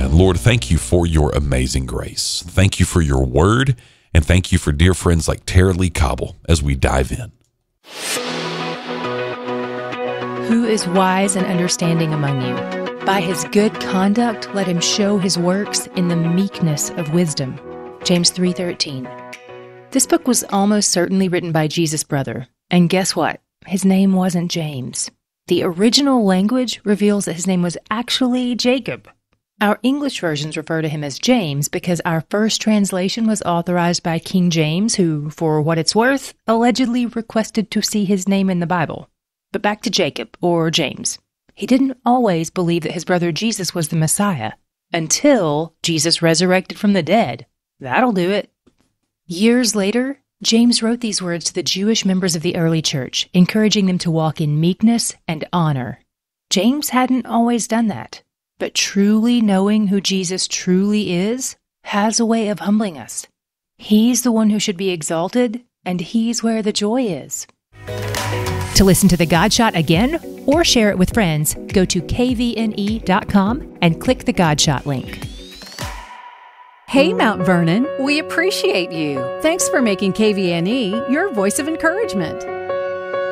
Amen. Lord, thank you for your amazing grace. Thank you for your word, and thank you for dear friends like Tara Lee Cobble as we dive in. Who is wise and understanding among you? By his good conduct, let him show his works in the meekness of wisdom. James 3:13. This book was almost certainly written by Jesus' brother. And guess what? His name wasn't James. The original language reveals that his name was actually Jacob. Our English versions refer to him as James because our first translation was authorized by King James, who, for what it's worth, allegedly requested to see his name in the Bible. But back to Jacob, or James. He didn't always believe that his brother Jesus was the Messiah, until Jesus resurrected from the dead. That'll do it. Years later, James wrote these words to the Jewish members of the early church, encouraging them to walk in meekness and honor. James hadn't always done that, but truly knowing who Jesus truly is has a way of humbling us. He's the one who should be exalted, and he's where the joy is. To listen to The God Shot again or share it with friends, go to kvne.com and click the God Shot link. Hey, Mount Vernon, we appreciate you. Thanks for making KVNE your voice of encouragement.